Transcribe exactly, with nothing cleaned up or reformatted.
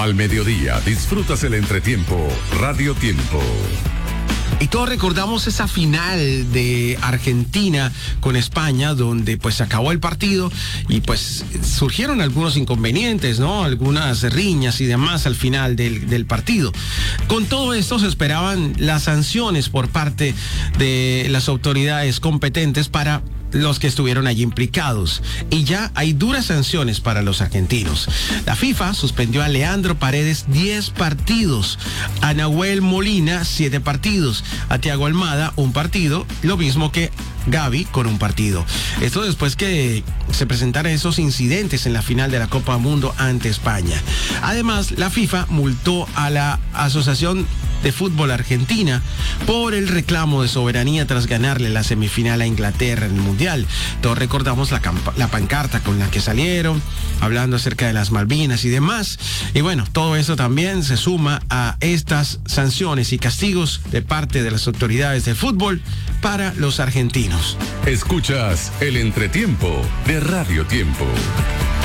Al mediodía disfrutas el entretiempo Radio Tiempo. Y todos recordamos esa final de Argentina con España, donde pues se acabó el partido y pues surgieron algunos inconvenientes, ¿no? Algunas riñas y demás al final del, del partido. Con todo esto se esperaban las sanciones por parte de las autoridades competentes para los que estuvieron allí implicados. Y ya hay duras sanciones para los argentinos. La FIFA suspendió a Leandro Paredes diez partidos, a Nahuel Molina siete partidos, a Thiago Almada un partido, lo mismo que Gavi con un partido. Esto después que se presentaran esos incidentes en la final de la Copa Mundo ante España. Además, la FIFA multó a la Asociación de Fútbol Argentina por el reclamo de soberanía tras ganarle la semifinal a Inglaterra en el Mundial. Todos recordamos la, campa- la pancarta con la que salieron, hablando acerca de las Malvinas y demás. Y bueno, todo eso también se suma a estas sanciones y castigos de parte de las autoridades del fútbol para los argentinos. Escuchas el entretiempo de Radio Tiempo.